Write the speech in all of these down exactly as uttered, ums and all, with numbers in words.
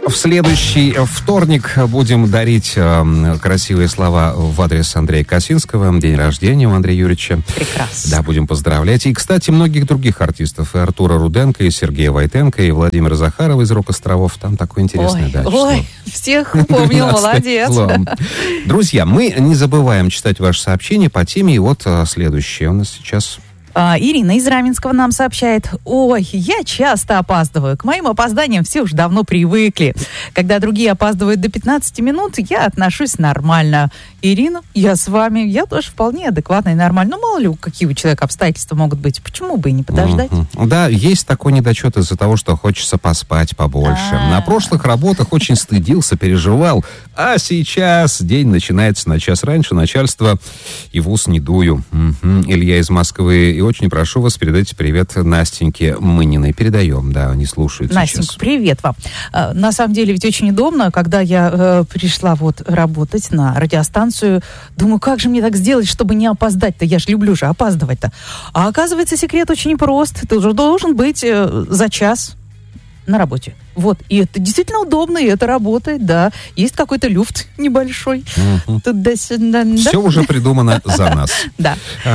в следующий вторник будем дарить э, красивые слова в адрес Андрея Косинского. День рождения у Андрея Юрьевича. Прекрасно. Да, будем поздравлять. И, кстати, многих других артистов. И Артура Руденко, и Сергея Войтенко, и Владимира Захарова из «Рок-островов». Там такое интересное, ой, да, ой, всех помнил, молодец. Друзья, мы не забываем читать ваши сообщения по теме. И вот а, следующее у нас сейчас... А, Ирина из Раменского нам сообщает: ой, я часто опаздываю. К моим опозданиям все уже давно привыкли. Когда другие опаздывают до пятнадцати минут, я отношусь нормально. Ирина, я с вами, я тоже вполне адекватно и нормально. Ну, мало ли, какие у человека обстоятельства могут быть. Почему бы и не подождать? Mm-hmm. Да, есть такой недочет из-за того, что хочется поспать побольше. А-а-а. На прошлых работах очень стыдился, переживал. А сейчас день начинается на час раньше. Начальство и в ус не дую. Mm-hmm. Илья из Москвы. И очень прошу вас, передайте привет Настеньке Мыниной. Передаем, да, они слушают Настенька, сейчас. Привет вам. А, на самом деле ведь очень удобно, когда я э, пришла вот работать на радиостанцию, думаю, как же мне так сделать, чтобы не опоздать-то? Я же люблю же опаздывать-то. А оказывается, секрет очень прост. Ты уже должен быть э, за час на работе. Вот. И это действительно удобно, и это работает, да. Есть какой-то люфт небольшой. Угу. Туда-сюда, да? Все уже придумано за нас. Да.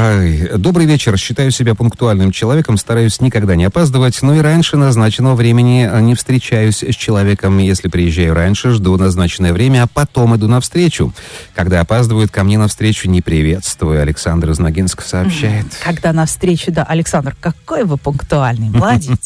Добрый вечер. Считаю себя пунктуальным человеком, стараюсь никогда не опаздывать, но и раньше назначенного времени не встречаюсь с человеком. Если приезжаю раньше, жду назначенное время, а потом иду навстречу. Когда опаздывают, ко мне навстречу не приветствую. Александр из Ногинска сообщает. Когда навстречу, да. Александр, какой вы пунктуальный, молодец.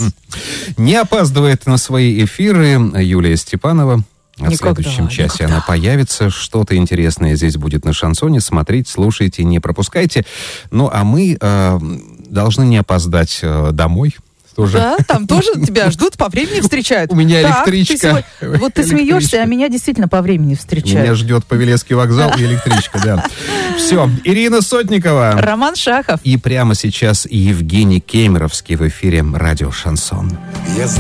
Не опаздывает на свои эфиры Юлия Степанова. В Никогда, следующем часе никогда. она появится. Что-то интересное здесь будет на шансоне. Смотрите, слушайте, не пропускайте. Ну, а мы э, должны не опоздать э, домой. Тоже. Да, там тоже тебя ждут, по времени встречают. У меня Так, электричка. ты сегодня... Вот ты смеешься, а меня действительно по времени встречают. Меня ждет Павелецкий вокзал и электричка, да. Все, Ирина Сотникова. Роман Шахов. И прямо сейчас Евгений Кемеровский в эфире радио «Шансон».